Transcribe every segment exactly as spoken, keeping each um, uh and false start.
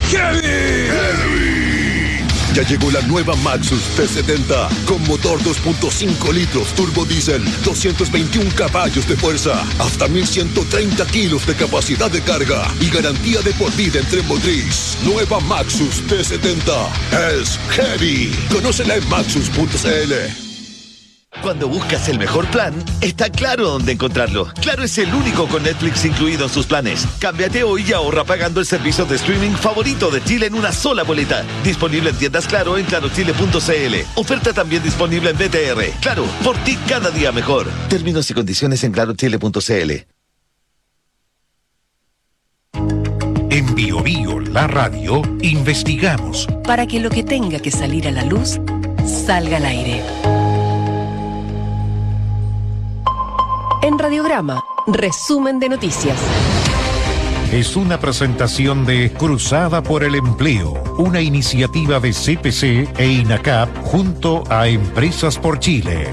Heavy. Heavy. Ya llegó la nueva Maxus T setenta con motor dos punto cinco litros turbo diésel, doscientos veintiún caballos de fuerza, hasta mil ciento treinta kilos de capacidad de carga y garantía de por vida en tren motriz. Nueva Maxus T setenta es Heavy. Conócela en maxus punto c l. Cuando buscas el mejor plan, está claro dónde encontrarlo. Claro es el único con Netflix incluido en sus planes. Cámbiate hoy y ahorra pagando el servicio de streaming favorito de Chile en una sola boleta. Disponible en tiendas Claro en claro chile punto c l. Oferta también disponible en B T R. Claro, por ti cada día mejor. Términos y condiciones en claro chile punto c l. En Bio Bio, la radio, investigamos para que lo que tenga que salir a la luz salga al aire. En Radiograma, resumen de noticias. Es una presentación de Cruzada por el Empleo, una iniciativa de C P C e INACAP junto a Empresas por Chile.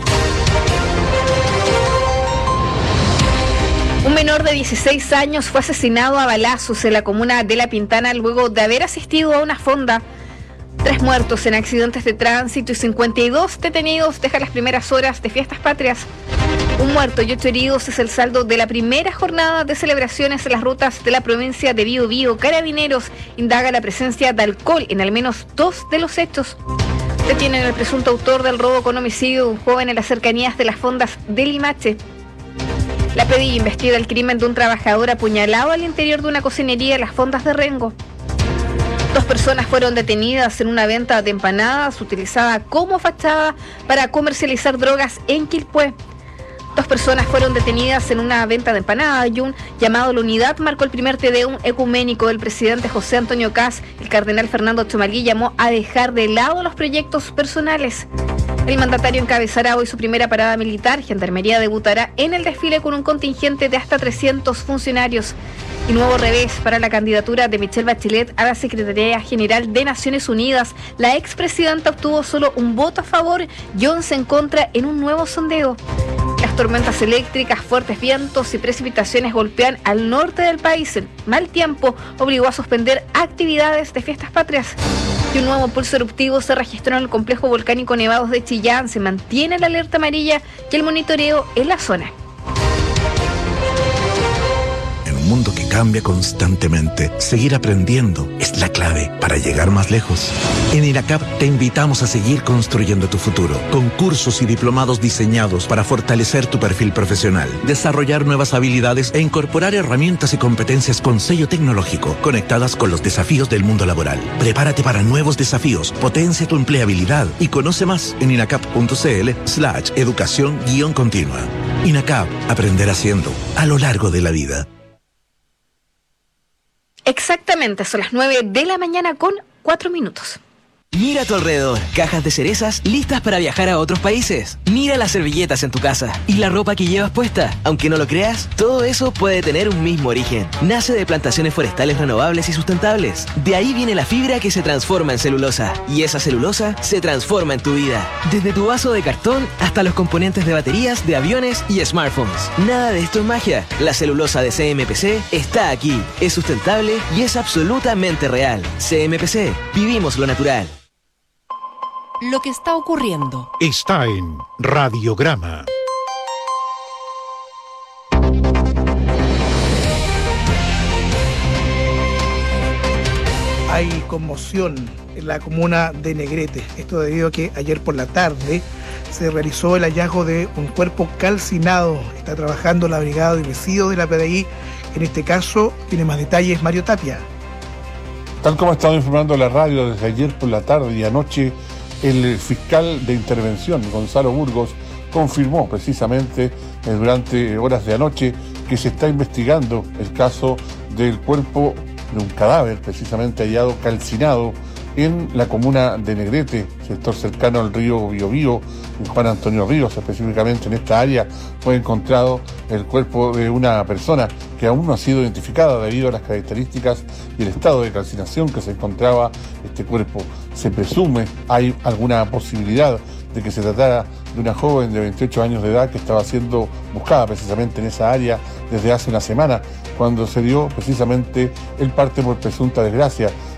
Un menor de dieciséis años fue asesinado a balazos en la comuna de La Pintana luego de haber asistido a una fonda. Tres muertos en accidentes de tránsito y cincuenta y dos detenidos dejan las primeras horas de Fiestas Patrias. Un muerto y ocho heridos es el saldo de la primera jornada de celebraciones en las rutas de la provincia de Bío Bío. Carabineros indaga la presencia de alcohol en al menos dos de los hechos. Detienen al presunto autor del robo con homicidio de un joven en las cercanías de las fondas de Limache. La P D I investiga el crimen de un trabajador apuñalado al interior de una cocinería en las fondas de Rengo. Dos personas fueron detenidas en una venta de empanadas utilizada como fachada para comercializar drogas en Quilpué. Dos personas fueron detenidas en una venta de empanadas y un llamado a la unidad marcó el primer tedeum ecuménico del presidente José Antonio Kast. El cardenal Fernando Chomalí llamó a dejar de lado los proyectos personales. El mandatario encabezará hoy su primera parada militar. Gendarmería debutará en el desfile con un contingente de hasta trescientos funcionarios. Y nuevo revés para la candidatura de Michelle Bachelet a la Secretaría General de Naciones Unidas. La expresidenta obtuvo solo un voto a favor y once en contra en un nuevo sondeo. Las tormentas eléctricas, fuertes vientos y precipitaciones golpean al norte del país. El mal tiempo obligó a suspender actividades de Fiestas Patrias. Y un nuevo pulso eruptivo se registró en el complejo volcánico Nevados de Chillán. Se mantiene la alerta amarilla y el monitoreo en la zona. Un mundo que cambia constantemente, seguir aprendiendo es la clave para llegar más lejos. En INACAP te invitamos a seguir construyendo tu futuro, con cursos y diplomados diseñados para fortalecer tu perfil profesional, desarrollar nuevas habilidades e incorporar herramientas y competencias con sello tecnológico, conectadas con los desafíos del mundo laboral. Prepárate para nuevos desafíos, potencia tu empleabilidad y conoce más en inacap punto c l slash educación guión continua. INACAP, aprender haciendo, a lo largo de la vida. Exactamente, son las nueve de la mañana con cuatro minutos. Mira a tu alrededor, cajas de cerezas listas para viajar a otros países. Mira las servilletas en tu casa y la ropa que llevas puesta. Aunque no lo creas, todo eso puede tener un mismo origen. Nace de plantaciones forestales renovables y sustentables. De ahí viene la fibra que se transforma en celulosa. Y esa celulosa se transforma en tu vida. Desde tu vaso de cartón hasta los componentes de baterías, de aviones y smartphones. Nada de esto es magia. La celulosa de C M P C está aquí. Es sustentable y es absolutamente real. C M P C. Vivimos lo natural. Lo que está ocurriendo está en Radiograma. Hay conmoción en la comuna de Negrete. Esto debido a que ayer por la tarde se realizó el hallazgo de un cuerpo calcinado. Está trabajando la brigada de homicidio de la P D I. En este caso tiene más detalles Mario Tapia. Tal como ha estado informando la radio desde ayer por la tarde y anoche, el fiscal de intervención, Gonzalo Burgos, confirmó precisamente eh, durante horas de anoche que se está investigando el caso del cuerpo de un cadáver precisamente hallado calcinado en la comuna de Negrete, sector cercano al río Biobío, en Juan Antonio Ríos, específicamente en esta área, fue encontrado el cuerpo de una persona que aún no ha sido identificada debido a las características y el estado de calcinación que se encontraba este cuerpo. Se presume, hay alguna posibilidad de que se tratara de una joven de veintiocho años de edad que estaba siendo buscada precisamente en esa área desde hace una semana, cuando se dio precisamente el parte por presunta desgracia